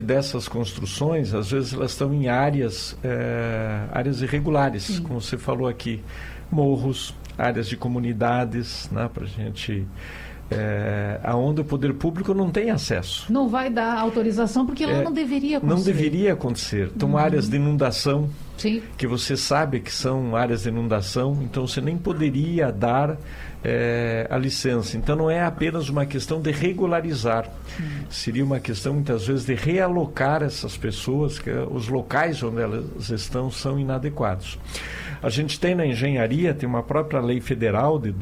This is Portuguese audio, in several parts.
dessas construções, às vezes elas estão em áreas irregulares, Sim. como você falou aqui, morros, áreas de comunidades, né, para a gente... aonde o poder público não tem acesso. Não vai dar autorização porque lá não deveria acontecer. Não deveria acontecer. Então, áreas de inundação, Sim. que você sabe que são áreas de inundação, então você nem poderia dar a licença. Então, não é apenas uma questão de regularizar. Seria uma questão, muitas vezes, de realocar essas pessoas, que os locais onde elas estão são inadequados. A gente tem na engenharia, tem uma própria lei federal de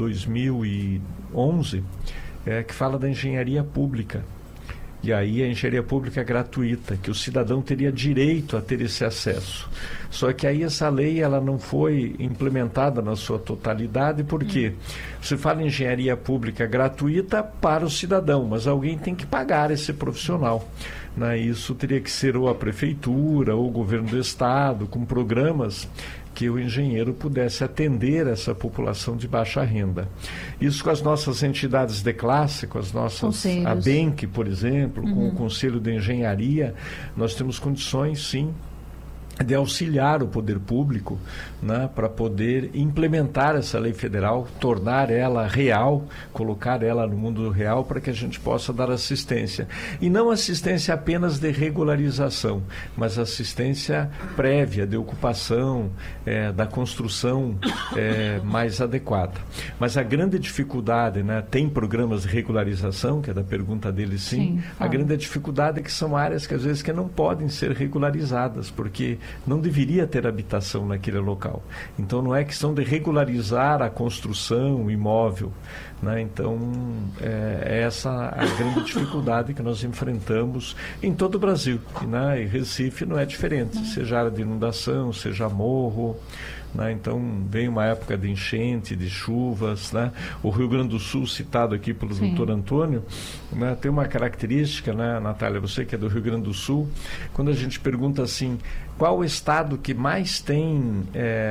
2011, que fala da engenharia pública. E aí a engenharia pública é gratuita, que o cidadão teria direito a ter esse acesso. Só que aí essa lei ela não foi implementada na sua totalidade, porque você fala em engenharia pública gratuita para o cidadão, mas alguém tem que pagar esse profissional. Né? Isso teria que ser ou a prefeitura ou o governo do estado, com programas que o engenheiro pudesse atender essa população de baixa renda. Isso com as nossas entidades de classe, com as nossas... Conselhos. A BENC, por exemplo, com o Conselho de Engenharia, nós temos condições, sim, de auxiliar o poder público, né, para poder implementar essa lei federal, tornar ela real, colocar ela no mundo real para que a gente possa dar assistência. E não assistência apenas de regularização, mas assistência prévia de ocupação, da construção mais adequada. Mas a grande dificuldade, né, tem programas de regularização, que é da pergunta dele, sim. A grande dificuldade é que são áreas que às vezes que não podem ser regularizadas, porque não deveria ter habitação naquele local. Então, não é questão de regularizar a construção, o imóvel. Né? Então, é essa a grande dificuldade que nós enfrentamos em todo o Brasil. Né? E Recife não é diferente, seja área de inundação, seja morro. Né? Então, vem uma época de enchente, de chuvas. Né? O Rio Grande do Sul, citado aqui pelo doutor Antônio, né, tem uma característica, né, Natália, você que é do Rio Grande do Sul, quando a gente pergunta assim, qual o estado que mais tem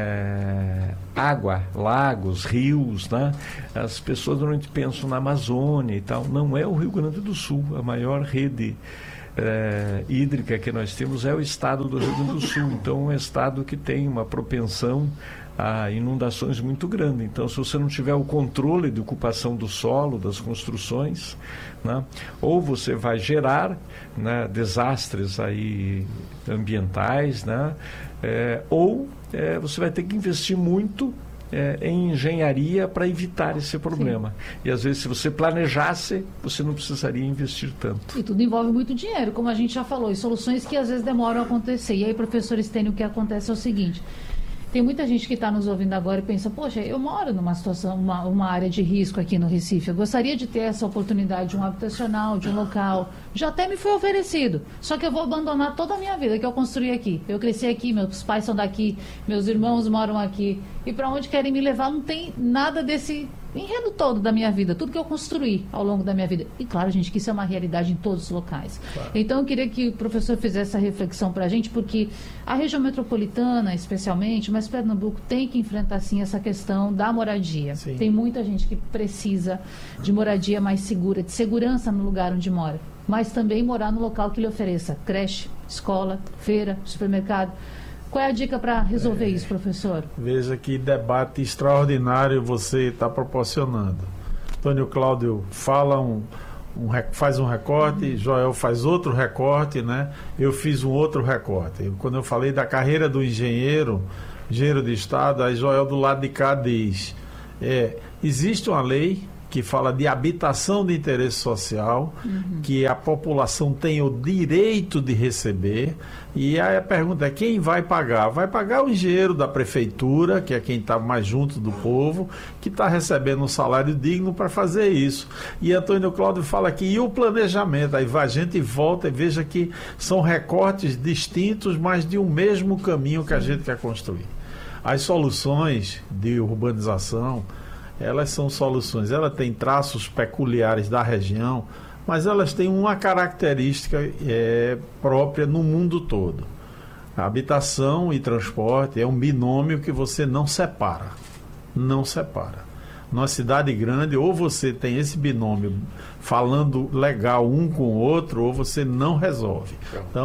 água, lagos, rios, né? As pessoas normalmente pensam na Amazônia e tal. Não é o Rio Grande do Sul, a maior rede hídrica que nós temos é o estado do Rio Grande do Sul. Então, é um estado que tem uma propensão a inundações muito grande. Então, se você não tiver o controle de ocupação do solo, das construções, né, ou você vai gerar, né, desastres aí ambientais, né, ou você vai ter que investir muito em engenharia para evitar esse problema. E às vezes, se você planejasse, você não precisaria investir tanto. E tudo envolve muito dinheiro, como a gente já falou, e soluções que às vezes demoram a acontecer. E aí, professor Stênio, o que acontece é o seguinte: tem muita gente que está nos ouvindo agora e pensa, poxa, eu moro numa situação, uma área de risco aqui no Recife, eu gostaria de ter essa oportunidade de um habitacional, de um local, já até me foi oferecido, só que eu vou abandonar toda a minha vida que eu construí aqui, eu cresci aqui, meus pais são daqui, meus irmãos moram aqui, e para onde querem me levar não tem nada desse enredo todo da minha vida, tudo que eu construí ao longo da minha vida. E claro, gente, que isso é uma realidade em todos os locais. Claro. Então, eu queria que o professor fizesse essa reflexão para a gente, porque a região metropolitana, especialmente, mas Pernambuco tem que enfrentar, sim, essa questão da moradia. Sim. Tem muita gente que precisa de moradia mais segura, de segurança no lugar onde mora, mas também morar no local que lhe ofereça creche, escola, feira, supermercado. Qual é a dica para resolver isso, professor? Veja que debate extraordinário você está proporcionando. Antônio Cláudio fala faz um recorte, Joel faz outro recorte, né? Eu fiz um outro recorte. Quando eu falei da carreira do engenheiro de Estado, aí Joel do lado de cá diz, existe uma lei que fala de habitação de interesse social, que a população tem o direito de receber, e aí a pergunta é, quem vai pagar? Vai pagar o engenheiro da prefeitura, que é quem está mais junto do povo, que está recebendo um salário digno para fazer isso. E Antônio Cláudio fala aqui, e o planejamento? Aí a gente volta e veja que são recortes distintos, mas de um mesmo caminho que a gente quer construir. As soluções de urbanização, elas são soluções, elas têm traços peculiares da região, mas elas têm uma característica própria no mundo todo. A habitação e transporte é um binômio que você não separa. Não separa. Numa cidade grande, ou você tem esse binômio falando legal um com o outro, ou você não resolve. Então,